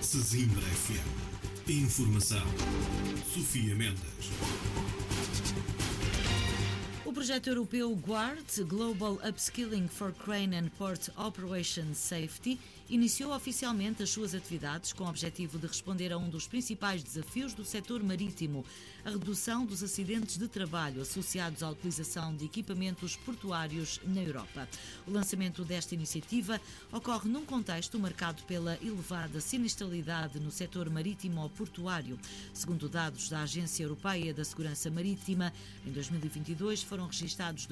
Sesimbra FM. Informação. Sofia Mendes. O projeto europeu GUARD, Global Upskilling for Crane and Port Operations Safety, iniciou oficialmente as suas atividades com o objetivo de responder a um dos principais desafios do setor marítimo, a redução dos acidentes de trabalho associados à utilização de equipamentos portuários na Europa. O lançamento desta iniciativa ocorre num contexto marcado pela elevada sinistralidade no setor marítimo ou portuário. Segundo dados da Agência Europeia da Segurança Marítima, em 2022 foram registados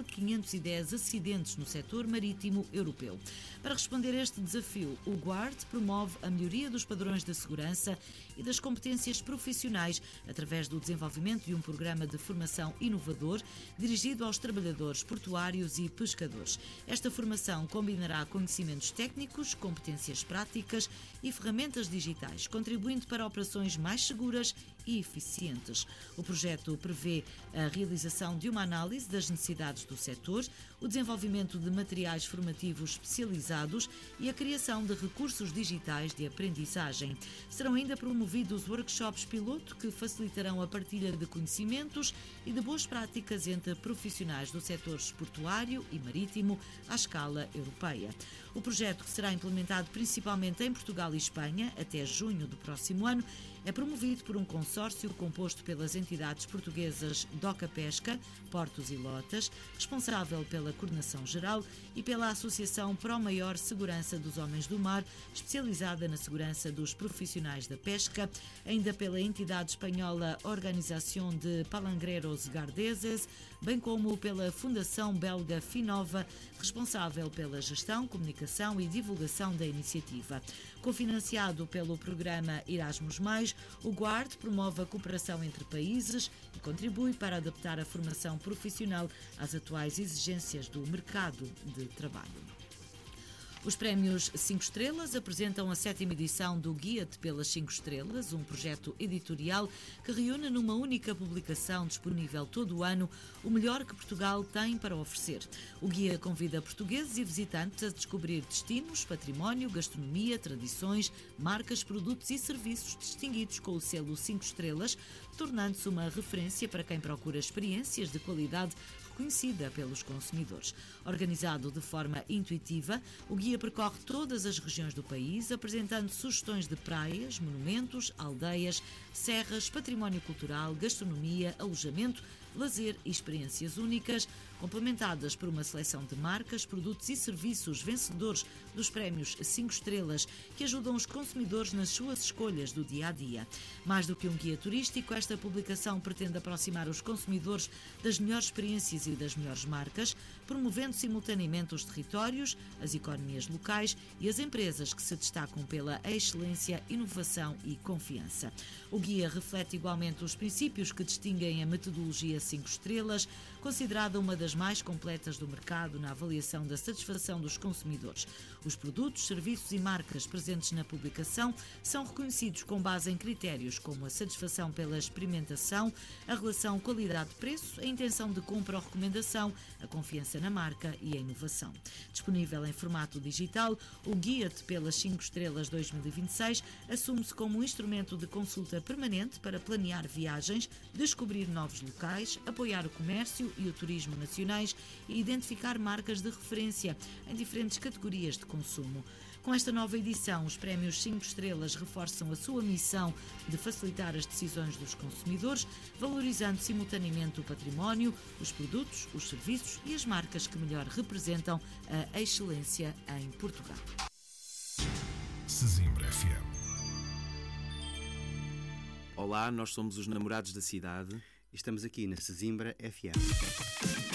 2.510 acidentes no setor marítimo europeu. Para responder a este desafio, o GUARD promove a melhoria dos padrões de segurança e das competências profissionais através do desenvolvimento de um programa de formação inovador dirigido aos trabalhadores portuários e pescadores. Esta formação combinará conhecimentos técnicos, competências práticas e ferramentas digitais, contribuindo para operações mais seguras e eficientes. O projeto prevê a realização de uma análise das necessidades do setor, o desenvolvimento de materiais formativos especializados e a criação de recursos digitais de aprendizagem. Serão ainda promovidos workshops piloto que facilitarão a partilha de conhecimentos e de boas práticas entre profissionais do setor portuário e marítimo à escala europeia. O projeto, que será implementado principalmente em Portugal e Espanha até junho do próximo ano, é promovido por um consórcio composto pelas entidades portuguesas DOCA Pesca, Portos e Lotas, responsável pela coordenação geral, e pela Associação Pro Maior Segurança dos Homens do Mar, especializada na segurança dos profissionais da pesca, ainda pela entidade espanhola Organización de Palangreros Gardeses, bem como pela Fundação Belga Finova, responsável pela gestão, comunicação e divulgação da iniciativa. Cofinanciado pelo programa Erasmus+, o GUARD promove a cooperação entre países e contribui para adaptar a formação profissional às atuais exigências do mercado de trabalho. Os prémios 5 Estrelas apresentam a 7ª edição do Guia-te pelas 5 Estrelas, um projeto editorial que reúne numa única publicação disponível todo o ano o melhor que Portugal tem para oferecer. O guia convida portugueses e visitantes a descobrir destinos, património, gastronomia, tradições, marcas, produtos e serviços distinguidos com o selo 5 Estrelas, tornando-se uma referência para quem procura experiências de qualidade reconhecida pelos consumidores. Organizado de forma intuitiva, o guia percorre todas as regiões do país, apresentando sugestões de praias, monumentos, aldeias, serras, património cultural, gastronomia, alojamento, lazer e experiências únicas, complementadas por uma seleção de marcas, produtos e serviços vencedores dos prémios 5 Estrelas, que ajudam os consumidores nas suas escolhas do dia-a-dia. Mais do que um guia turístico, esta publicação pretende aproximar os consumidores das melhores experiências e das melhores marcas, promovendo simultaneamente os territórios, as economias locais e as empresas que se destacam pela excelência, inovação e confiança. O guia reflete igualmente os princípios que distinguem a metodologia 5 Estrelas, considerada uma das mais completas do mercado na avaliação da satisfação dos consumidores. Os produtos, serviços e marcas presentes na publicação são reconhecidos com base em critérios como a satisfação pela experimentação, a relação qualidade-preço, a intenção de compra ou recomendação, a confiança na marca e a inovação. Disponível em formato digital, o Guia-te pelas 5 Estrelas 2026 assume-se como um instrumento de consulta permanente para planear viagens, descobrir novos locais, apoiar o comércio e o turismo nacionais e identificar marcas de referência em diferentes categorias de consumo. Com esta nova edição, os prémios 5 Estrelas reforçam a sua missão de facilitar as decisões dos consumidores, valorizando simultaneamente o património, os produtos, os serviços e as marcas que melhor representam a excelência em Portugal. Sesimbra FM. Olá, nós somos os Namorados da Cidade. Estamos aqui na Sesimbra FM.